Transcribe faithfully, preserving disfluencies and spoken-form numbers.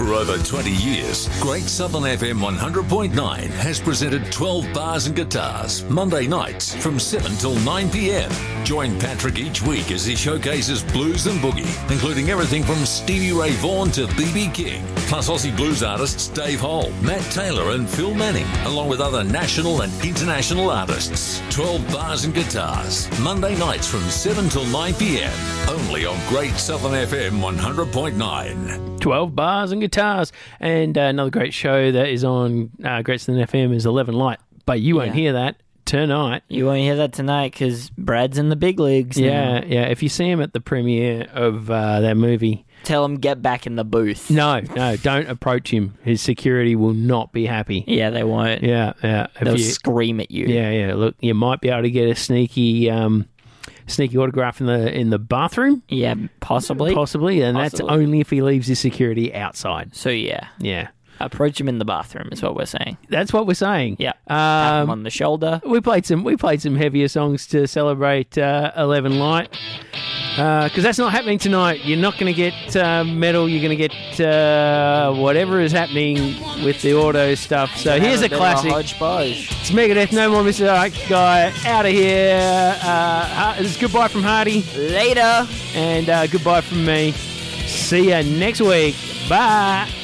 For over twenty years, Great Southern F M one hundred point nine has presented twelve Bars and Guitars, Monday nights from seven till nine p.m. Join Patrick each week as he showcases blues and boogie, including everything from Stevie Ray Vaughan to B B King, plus Aussie blues artists Dave Hole, Matt Taylor and Phil Manning, along with other national and international artists. twelve Bars and Guitars, Monday nights from seven till nine p.m. Only on Great Southern F M one hundred point nine. twelve Bars and Guitars. And uh, another great show that is on uh, Great Southern F M is eleven Light. But you won't Yeah. hear that tonight. You won't hear that tonight because Brad's in the big leagues now. Yeah, yeah. If you see him at the premiere of uh, that movie, Tell him get back in the booth. no, no, don't approach him. His security will not be happy. Yeah, they won't. Yeah, yeah. If They'll you- scream at you. Yeah, yeah. Look, you might be able to get a sneaky, um, sneaky autograph in the in the bathroom, Yeah, possibly. possibly, and Possibly. that's only if he leaves his security outside. So, yeah. Yeah, Approach him in the bathroom is what we're saying. that's what we're saying. Yeah. Tap him Um, on the shoulder. we played some we played some heavier songs to celebrate uh, eleven Light. Because that's not happening tonight. You're not going to get uh, metal. You're going to get uh, whatever is happening with the auto stuff. So here's a Bit of classic. hodgepodge. It's Megadeth, No More Mister Ike Guy, out of here. Uh, it's goodbye from Hardy, Later. and uh, goodbye from me. See ya next week. Bye.